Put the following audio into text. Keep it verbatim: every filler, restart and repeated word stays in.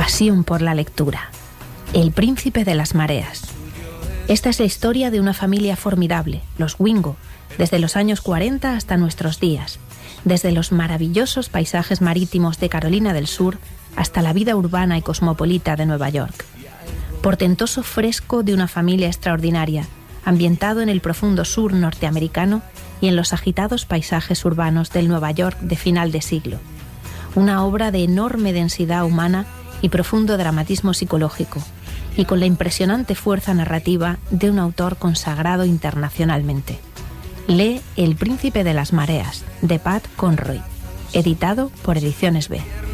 pasión por la lectura. El príncipe de las mareas. Esta es la historia de una familia formidable, los Wingo, desde los años cuarenta hasta nuestros días, desde los maravillosos paisajes marítimos de Carolina del Sur hasta la vida urbana y cosmopolita de Nueva York. Portentoso fresco de una familia extraordinaria, ambientado en el profundo sur norteamericano y en los agitados paisajes urbanos del Nueva York de final de siglo. Una obra de enorme densidad humana y profundo dramatismo psicológico, y con la impresionante fuerza narrativa de un autor consagrado internacionalmente. Lee El príncipe de las mareas, de Pat Conroy, editado por Ediciones B.